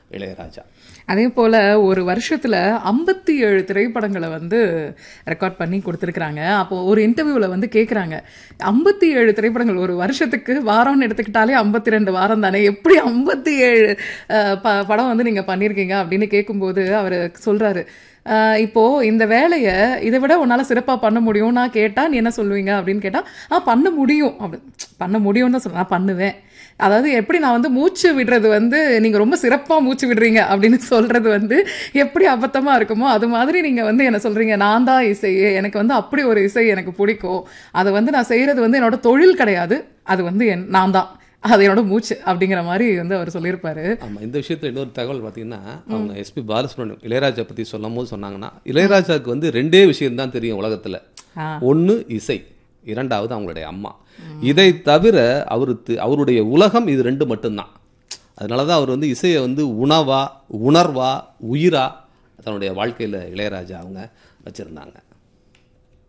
இளையராஜா. அதே போல ஒரு வருஷத்துல 57 திரைப்படங்களை வந்து ரெக்கார்ட் பண்ணி கொடுத்துருக்காங்க. அப்போ ஒரு இன்டர்வியூல வந்து கேட்குறாங்க, 57 திரைப்படங்கள் ஒரு வருஷத்துக்கு வாரம்னு எடுத்துக்கிட்டாலே 52 வாரம் தானே, எப்படி 57 படம் வந்து நீங்க பண்ணியிருக்கீங்க அப்படின்னு கேட்கும்போது அவர் சொல்றாரு, இப்போ இந்த வேலையை இதை விட உன்னால சிறப்பா பண்ண முடியும் நான் கேட்டா நீ என்ன சொல்லுவீங்க அப்படின்னு கேட்டா, பண்ண முடியும் அப்படி பண்ண முடியும்னு சொல்ல, நான் பண்ணுவேன். அதாவது எப்படி நான் வந்து மூச்சு விடுறது வந்து நீங்க ரொம்ப சிறப்பா மூச்சு விடுறீங்க அப்படின்னு சொல்றது வந்து எப்படி அபத்தமா இருக்குமோ அது மாதிரி நீங்க வந்து என்ன சொல்றீங்க, நான் தான் இசையே, எனக்கு வந்து அப்படி ஒரு இசை எனக்கு பிடிக்கும், அதை வந்து நான் செய்யறது வந்து என்னோட தொழில் கிடையாது, அது வந்து நான் தான், அது என்னோட மூச்சு அப்படிங்கிற மாதிரி வந்து அவர் சொல்லியிருப்பாரு. ஆமாம், இந்த விஷயத்தில் இன்னொரு தகவல் பார்த்தீங்கன்னா, அவங்க எஸ்பி பாலசுப்ரமணியம் இளையராஜா பற்றி சொல்லும் போது சொன்னாங்கன்னா, இளையராஜாவுக்கு வந்து 2 விஷயம்தான் தெரியும் உலகத்தில். ஒன்று இசை, இரண்டாவது அவங்களுடைய அம்மா. இதை தவிர அவருடைய உலகம் இது 2 மட்டும்தான். அதனால தான் அவர் வந்து இசையை வந்து உணவா, உணர்வா, உயிரா தன்னுடைய வாழ்க்கையில் இளையராஜா அவங்க வச்சுருந்தாங்க.